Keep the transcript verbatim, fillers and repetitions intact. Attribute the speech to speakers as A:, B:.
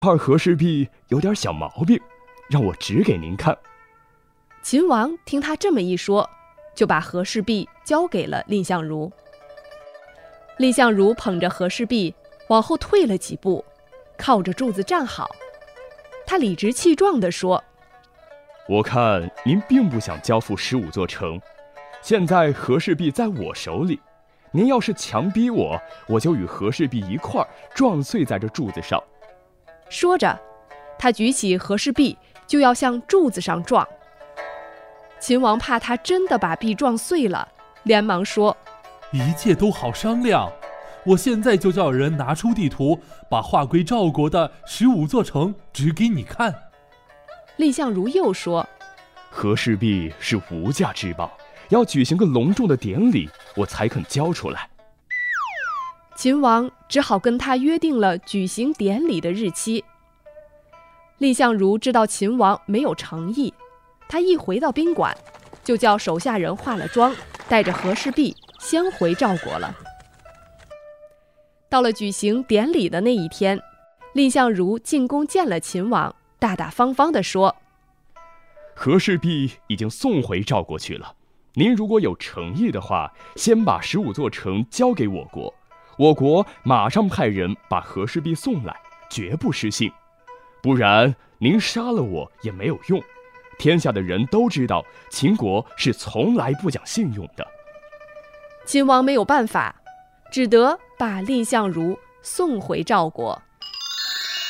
A: 块和氏璧有点小毛病，让我指给您看。”
B: 秦王听他这么一说，就把和氏璧交给了蔺相如。蔺相如捧着和氏璧往后退了几步，靠着柱子站好。他理直气壮地说：“
A: 我看您并不想交付十五座城，现在和氏璧在我手里，您要是强逼我，我就与和氏璧一块儿撞碎在这柱子上。”
B: 说着，他举起和氏璧就要向柱子上撞。秦王怕他真的把璧撞碎了，连忙说：“
C: 一切都好商量，我现在就叫人拿出地图，把划归赵国的十五座城指给你看。”
B: 蔺相如又说：“
A: 和氏璧是无价之宝，要举行个隆重的典礼，我才肯交出来。”
B: 秦王只好跟他约定了举行典礼的日期。蔺相如知道秦王没有诚意，他一回到宾馆，就叫手下人化了妆，带着和氏璧先回赵国了。到了举行典礼的那一天，蔺相如进宫见了秦王，大大方方地说：“
A: 和氏璧已经送回赵国去了，您如果有诚意的话，先把十五座城交给我国，我国马上派人把和氏璧送来，绝不失信。不然您杀了我也没有用，天下的人都知道秦国是从来不讲信用的。”
B: 秦王没有办法，只得把蔺相如送回赵国。